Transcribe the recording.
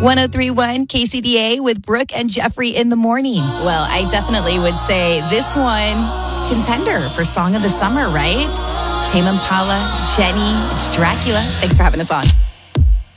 103.1 KCDA with Brooke and Jeffrey in the morning. Well, I definitely would say this one, contender for Song of the Summer, right? Tame Impala, Jenny, it's Dracula. Thanks for having us on.